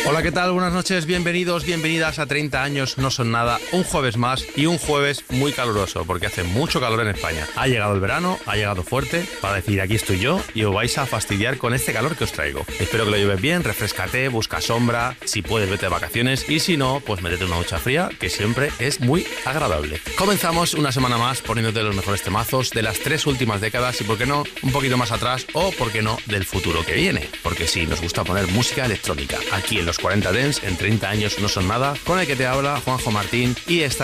Hola, ¿qué tal? Buenas noches, bienvenidos, bienvenidas a 30 años no son nada, un jueves más y un jueves muy caluroso porque hace mucho calor en España. Ha llegado el verano, ha llegado fuerte para decir aquí estoy yo y os vais a fastidiar con este calor que os traigo. Espero que lo lleves bien, refréscate, busca sombra, si puedes vete de vacaciones y si no, pues métete una ducha fría que siempre es muy agradable. Comenzamos una semana más poniéndote los mejores temazos de las 3 últimas décadas y por qué no, un poquito más atrás o por qué no, del futuro que viene. Porque sí, nos gusta poner música electrónica aquí en los 40 Dance, en 30 años no son nada, con el que te habla Juanjo Martín y esta